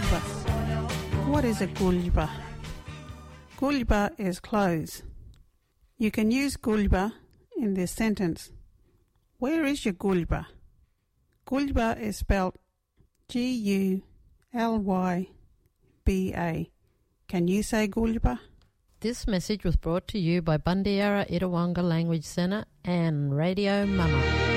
gulba. What is a gulba? Gulba is clothes. You can use gulba in this sentence. Where is your gulba? Gulba is spelled Gullyba. Can you say gulba? This message was brought to you by Bundiara Itawanga Language Centre and Radio Mama.